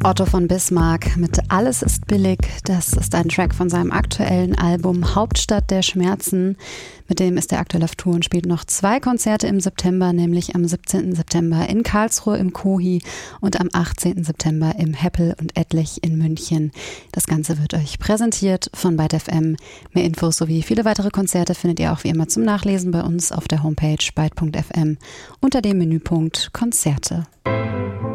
Otto von Bismarck mit Alles ist billig. Das ist ein Track von seinem aktuellen Album Hauptstadt der Schmerzen. Mit dem ist er aktuell auf Tour und spielt noch 2 Konzerte im September, nämlich am 17. September in Karlsruhe im Kohi und am 18. September im Heppel und Etlich in München. Das Ganze wird euch präsentiert von Byte FM. Mehr Infos sowie viele weitere Konzerte findet ihr auch wie immer zum Nachlesen bei uns auf der Homepage byte.fm unter dem Menüpunkt Konzerte.